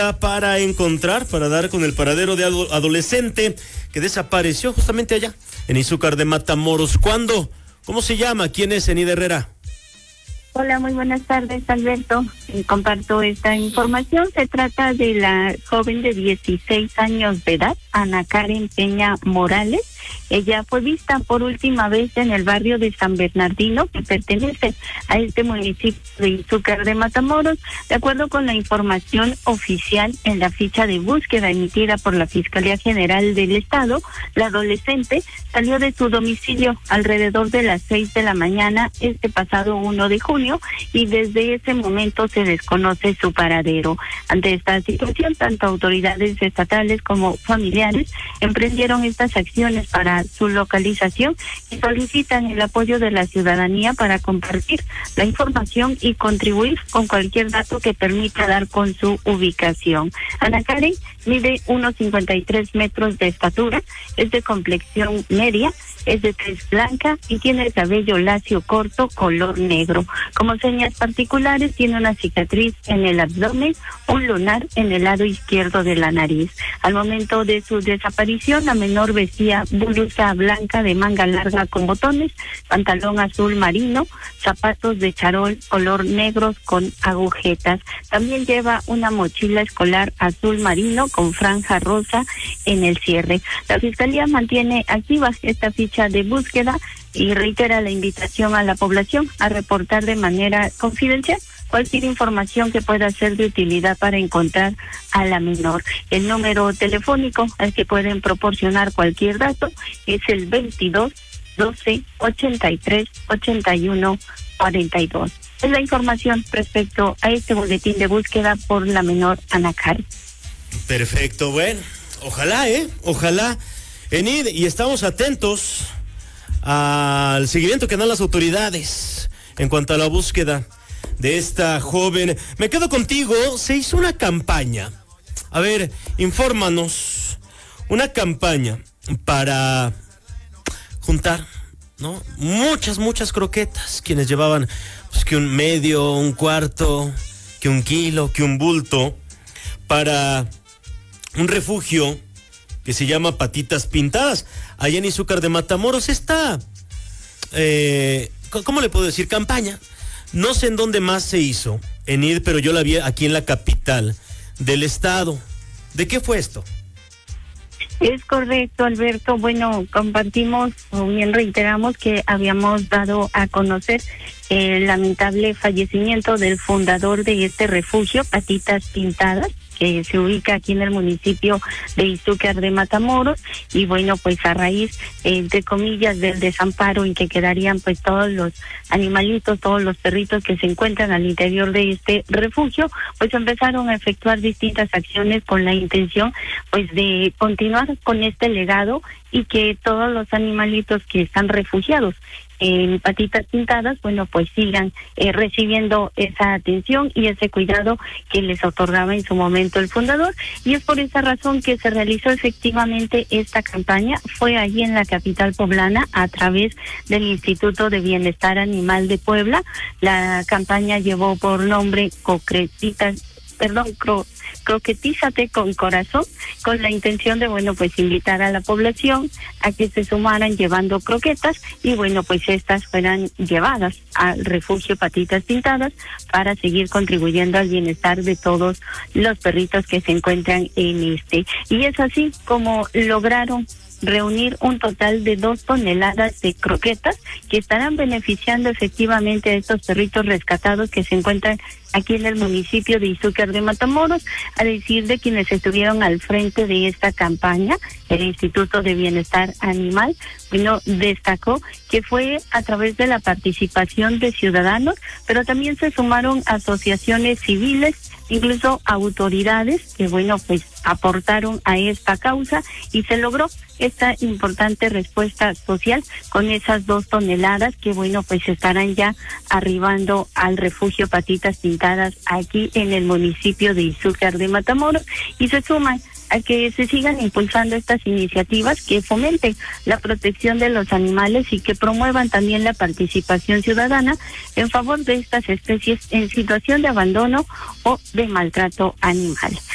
para dar con el paradero de adolescente que desapareció justamente allá, en Izúcar de Matamoros. ¿Cuándo? ¿Cómo se llama? ¿Quién es Enid Herrera? Hola, muy buenas tardes, Alberto. Comparto esta información. Se trata de la joven de 16 años de edad, Ana Karen Peña Morales. Ella fue vista por última vez en el barrio de San Bernardino, que pertenece a este municipio de Izúcar de Matamoros. De acuerdo con la información oficial en la ficha de búsqueda emitida por la Fiscalía General del Estado, la adolescente salió de su domicilio alrededor de las 6 de la mañana este pasado 1 de junio y desde ese momento se desconoce su paradero. Ante esta situación, tanto autoridades estatales como familiares emprendieron estas acciones para su localización y solicitan el apoyo de la ciudadanía para compartir la información y contribuir con cualquier dato que permita dar con su ubicación. Ana Karen mide 1,53 metros de estatura, es de complexión media, es de tez blanca y tiene el cabello lacio corto color negro. Como señas particulares, tiene una cicatriz en el abdomen, un lunar en el lado izquierdo de la nariz. Al momento de su desaparición, la menor vestía blusa blanca de manga larga con botones, pantalón azul marino, zapatos de charol color negros con agujetas. También lleva una mochila escolar azul marino con franja rosa en el cierre. La Fiscalía mantiene activa esta ficha de búsqueda y reitera la invitación a la población a reportar de manera confidencial cualquier información que pueda ser de utilidad para encontrar a la menor. El número telefónico al que pueden proporcionar cualquier dato es el 22 12 83 81 42. Es la información respecto a este boletín de búsqueda por la menor Ana Karen. Perfecto, bueno, ojalá, Enid, y estamos atentos al seguimiento que dan las autoridades en cuanto a la búsqueda de esta joven. Me quedo contigo, se hizo una campaña. A ver, infórmanos. Una campaña para juntar, ¿no? Muchas croquetas. Quienes llevaban, pues, que un medio, un cuarto, que un kilo, que un bulto, para un refugio que se llama Patitas Pintadas, allá en Izúcar de Matamoros. Esta, ¿cómo le puedo decir? Campaña. No sé en dónde más se hizo, Enid, pero yo la vi aquí en la capital del estado. ¿De qué fue esto? Es correcto, Alberto. Bueno, compartimos, o bien reiteramos que habíamos dado a conocer el lamentable fallecimiento del fundador de este refugio, Patitas Pintadas, que se ubica aquí en el municipio de Izúcar de Matamoros, y bueno, pues a raíz, entre comillas, del desamparo en que quedarían pues todos los animalitos, todos los perritos que se encuentran al interior de este refugio, pues empezaron a efectuar distintas acciones con la intención pues de continuar con este legado y que todos los animalitos que están refugiados en Patitas Pintadas, bueno, pues sigan recibiendo esa atención y ese cuidado que les otorgaba en su momento el fundador. Y es por esa razón que se realizó efectivamente esta campaña. Fue allí en la capital poblana a través del Instituto de Bienestar Animal de Puebla. La campaña llevó por nombre Croquetízate con Corazón, con la intención de, bueno, pues invitar a la población a que se sumaran llevando croquetas y, bueno, pues estas fueran llevadas al refugio Patitas Pintadas para seguir contribuyendo al bienestar de todos los perritos que se encuentran en este. Y es así como lograron reunir un total de 2 toneladas de croquetas que estarán beneficiando efectivamente a estos perritos rescatados que se encuentran aquí en el municipio de Izúcar de Matamoros. A decir de quienes estuvieron al frente de esta campaña, el Instituto de Bienestar Animal, bueno, destacó que fue a través de la participación de ciudadanos, pero también se sumaron asociaciones civiles, incluso autoridades que, bueno, pues aportaron a esta causa y se logró esta importante respuesta social con esas 2 toneladas que, bueno, pues estarán ya arribando al refugio Patitas Pintadas aquí en el municipio de Izúcar de Matamoros, y se suman a que se sigan impulsando estas iniciativas que fomenten la protección de los animales y que promuevan también la participación ciudadana en favor de estas especies en situación de abandono o de maltrato animal.